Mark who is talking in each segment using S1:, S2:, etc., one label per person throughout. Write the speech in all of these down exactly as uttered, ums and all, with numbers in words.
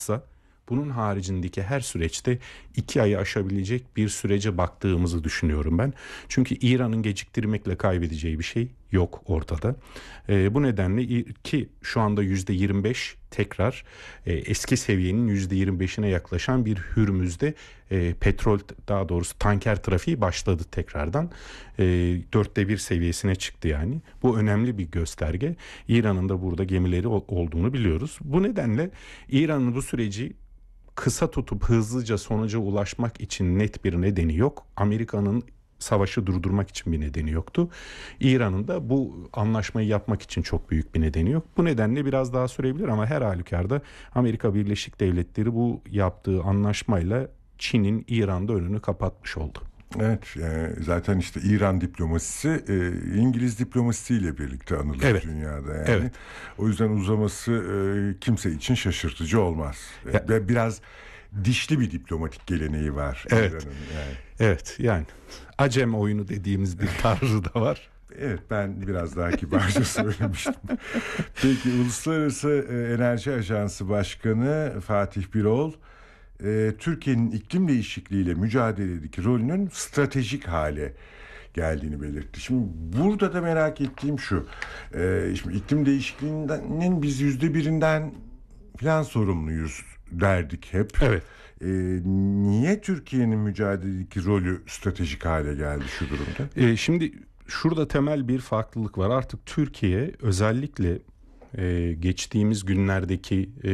S1: bunun haricindeki her süreçte iki ayı aşabilecek bir sürece baktığımızı düşünüyorum ben. Çünkü İran'ın geciktirmekle kaybedeceği bir şey yok ortada. E, bu nedenle ki şu anda yüzde yirmi beş tekrar e, eski seviyenin yüzde yirmi beşine yaklaşan bir Hürmüz'de e, petrol, daha doğrusu tanker trafiği başladı tekrardan. E, dörtte bir seviyesine çıktı yani. Bu önemli bir gösterge. İran'ın da burada gemileri olduğunu biliyoruz. Bu nedenle İran'ın bu süreci kısa tutup hızlıca sonuca ulaşmak için net bir nedeni yok. Amerika'nın savaşı durdurmak için bir nedeni yoktu. İran'ın da bu anlaşmayı yapmak için çok büyük bir nedeni yok. Bu nedenle biraz daha sürebilir ama her halükarda Amerika Birleşik Devletleri bu yaptığı anlaşmayla Çin'in İran'da önünü kapatmış oldu.
S2: Evet, yani zaten işte İran diplomasisi e, İngiliz diplomasisiyle birlikte anılır
S1: evet.
S2: dünyada yani.
S1: Evet.
S2: O yüzden uzaması e, kimse için şaşırtıcı olmaz. Ya. Ve biraz dişli bir diplomatik geleneği var
S1: evet.
S2: İran'ın yani.
S1: Evet, yani Acem oyunu dediğimiz bir tarzı da var.
S2: Evet, ben biraz daha kibarca söylemiştim. Peki, Uluslararası Enerji Ajansı Başkanı Fatih Birol, Türkiye'nin iklim değişikliğiyle mücadeledeki rolünün stratejik hale geldiğini belirtti. Şimdi burada da merak ettiğim şu, şimdi iklim değişikliğinin biz yüzde birinden falan sorumluyuz derdik hep.
S1: Evet.
S2: Ee, niye Türkiye'nin mücadeledeki rolü stratejik hale geldi şu durumda?
S1: Ee, şimdi şurada temel bir farklılık var. Artık Türkiye özellikle e, geçtiğimiz günlerdeki e,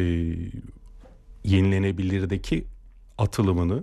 S1: yenilenebilirdeki atılımını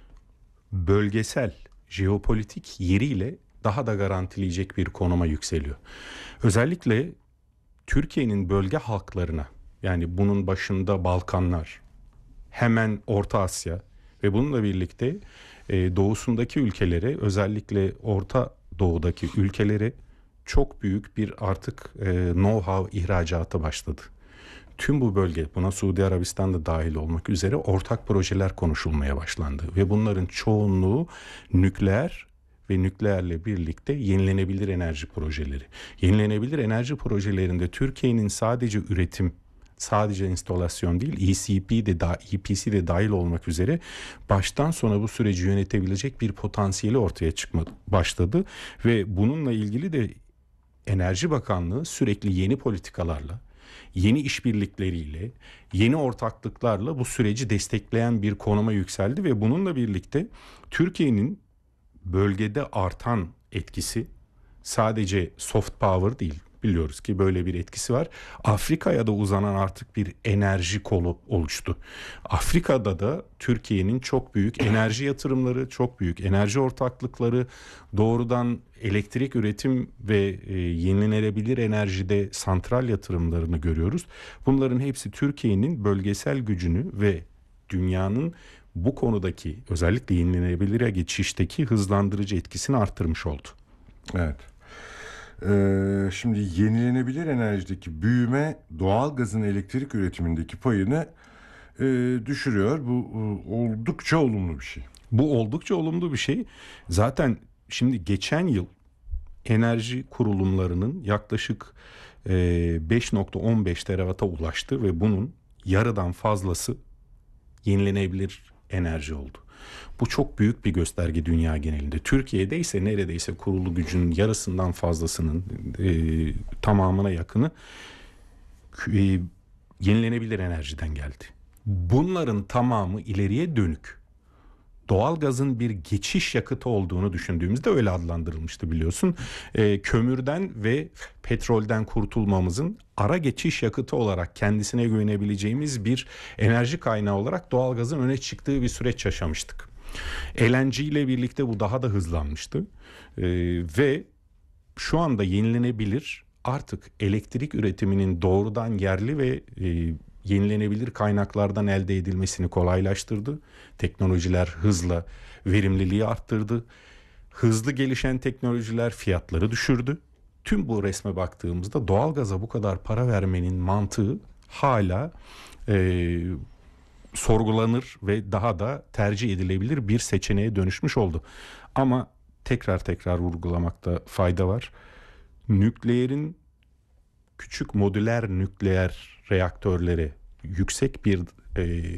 S1: bölgesel jeopolitik yeriyle daha da garantileyecek bir konuma yükseliyor. Özellikle Türkiye'nin bölge halklarına, yani bunun başında Balkanlar, hemen Orta Asya ve bununla birlikte e, doğusundaki ülkelere, özellikle Orta Doğu'daki ülkelere çok büyük bir artık e, know-how ihracatı başladı. Tüm bu bölge, buna Suudi Arabistan da dahil olmak üzere ortak projeler konuşulmaya başlandı. Ve bunların çoğunluğu nükleer ve nükleerle birlikte yenilenebilir enerji projeleri. Yenilenebilir enerji projelerinde Türkiye'nin sadece üretim, sadece instalasyon değil, E C P de, E P C de dahil olmak üzere baştan sona bu süreci yönetebilecek bir potansiyeli ortaya çıkma başladı. Ve bununla ilgili de Enerji Bakanlığı sürekli yeni politikalarla, yeni işbirlikleriyle, yeni ortaklıklarla bu süreci destekleyen bir konuma yükseldi ve bununla birlikte Türkiye'nin bölgede artan etkisi sadece soft power değil. Biliyoruz ki böyle bir etkisi var. Afrika'ya da uzanan artık bir enerji kolu oluştu. Afrika'da da Türkiye'nin çok büyük enerji yatırımları, çok büyük enerji ortaklıkları, doğrudan elektrik üretim ve e, yenilenebilir enerjide santral yatırımlarını görüyoruz. Bunların hepsi Türkiye'nin bölgesel gücünü ve dünyanın bu konudaki, özellikle yenilenebilire geçişteki hızlandırıcı etkisini arttırmış oldu.
S2: Evet. Ee, şimdi yenilenebilir enerjideki büyüme doğal gazın elektrik üretimindeki payını e, düşürüyor. Bu e, oldukça olumlu bir şey.
S1: Bu oldukça olumlu bir şey. Zaten şimdi geçen yıl enerji kurulumlarının yaklaşık e, beş nokta on beş teravata ulaştı ve bunun yarıdan fazlası yenilenebilir enerji oldu. Bu çok büyük bir gösterge dünya genelinde. Türkiye'de ise neredeyse kurulu gücün yarısından fazlasının e, tamamına yakını e, yenilenebilir enerjiden geldi. Bunların tamamı ileriye dönük doğalgazın bir geçiş yakıtı olduğunu düşündüğümüzde öyle adlandırılmıştı, biliyorsun. E, kömürden ve petrolden kurtulmamızın ara geçiş yakıtı olarak kendisine güvenebileceğimiz bir enerji kaynağı olarak doğalgazın öne çıktığı bir süreç yaşamıştık. L N G ile birlikte bu daha da hızlanmıştı. E, ve şu anda yenilenebilir artık elektrik üretiminin doğrudan yerli ve e, yenilenebilir kaynaklardan elde edilmesini kolaylaştırdı. Teknolojiler hızla verimliliği arttırdı. Hızlı gelişen teknolojiler fiyatları düşürdü. Tüm bu resme baktığımızda doğalgaza bu kadar para vermenin mantığı hala e, sorgulanır ve daha da tercih edilebilir bir seçeneğe dönüşmüş oldu. Ama tekrar tekrar vurgulamakta fayda var. Nükleerin, küçük modüler nükleer reaktörlere yüksek bir e,